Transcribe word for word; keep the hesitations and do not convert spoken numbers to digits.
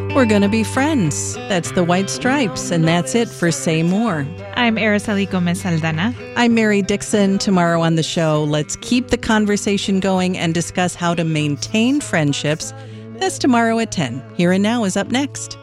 We're going to be friends. That's the White Stripes, and that's it for Say More. I'm Araceli Gomez Aldana. I'm Mary Dixon. Tomorrow on the show, let's keep the conversation going and discuss how to maintain friendships. That's tomorrow at ten. Here and Now is up next.